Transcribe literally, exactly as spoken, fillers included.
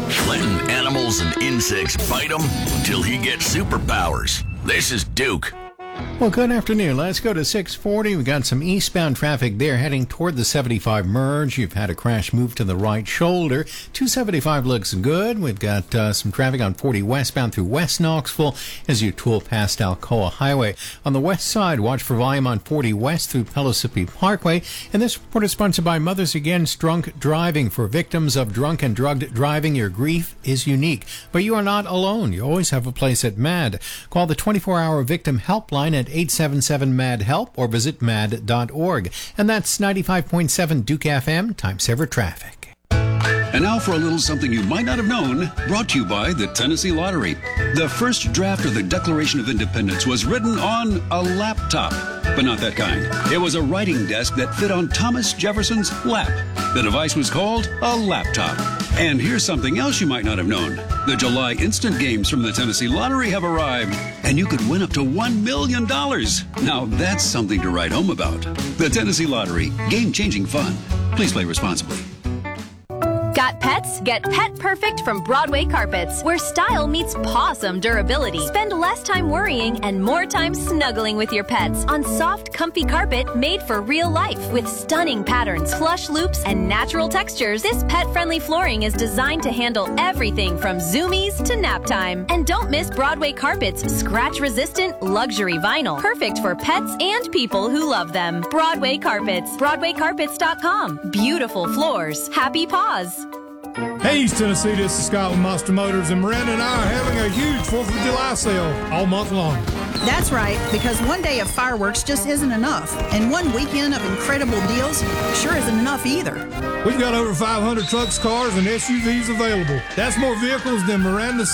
Letting animals and insects bite him until he gets superpowers. This is Duke. Well, good afternoon. Let's go to six forty. We've got some eastbound traffic there heading toward the seventy-five merge. You've had a crash move to the right shoulder. two seventy-five looks good. We've got uh, some traffic on forty westbound through West Knoxville as you tool past Alcoa Highway. On the west side, watch for volume on forty west through Pellissippi Parkway. And this report is sponsored by Mothers Against Drunk Driving. For victims of drunk and drugged driving, your grief is unique. But you are not alone. You always have a place at MAD. Call the twenty-four hour victim helpline at eight seven seven MAD HELP or visit mad dot org. And that's ninety-five point seven Duke F M, time saver traffic. And now for a little something you might not have known, brought to you by the Tennessee Lottery. The first draft of the Declaration of Independence was written on a laptop, but not that kind. It was a writing desk that fit on Thomas Jefferson's lap. The device was called a laptop. And here's something else you might not have known. The July instant games from the Tennessee Lottery have arrived, and you could win up to one million dollars. Now that's something to write home about. The Tennessee Lottery, game-changing fun. Please play responsibly. Got pets? Get Pet Perfect from Broadway Carpets, where style meets pawsome durability. Spend less time worrying and more time snuggling with your pets on soft, comfy carpet made for real life. With stunning patterns, plush loops, and natural textures, this pet-friendly flooring is designed to handle everything from zoomies to nap time. And don't miss Broadway Carpets' scratch-resistant luxury vinyl, perfect for pets and people who love them. Broadway Carpets, broadway carpets dot com. Beautiful floors, happy paws. Hey, East Tennessee, this is Scott with Monster Motors, and Miranda and I are having a huge fourth of July sale all month long. That's right, because one day of fireworks just isn't enough, and one weekend of incredible deals sure isn't enough either. We've got over five hundred trucks, cars, and S U Vs available. That's more vehicles than Miranda